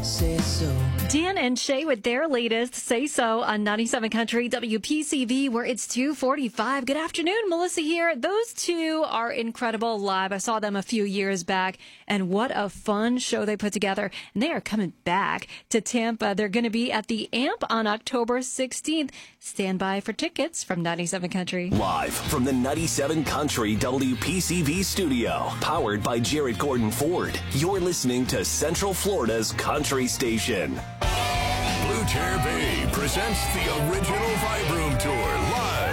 Say so. Dan and Shay with their latest Say So on 97 Country WPCV, where it's 2:45. Good afternoon, Melissa here. Those two are incredible live. I saw them a few years back, and what a fun show they put together. And they are coming back to Tampa. They're going to be at the AMP on October 16th. Stand by for tickets from 97 Country. Live from the 97 Country WPCV studio, powered by Jared Gordon Ford. You're listening to Central Florida's Country Station. Blue Chair Bay presents the original Vibe Room Tour live